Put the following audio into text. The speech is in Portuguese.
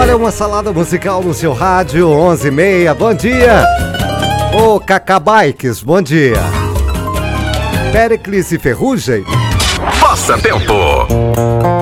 Olha, uma salada musical no seu rádio, 11h30, bom dia. Ô, Cacá Bikes, bom dia. Péricles e Ferrugem. Passa Tempo.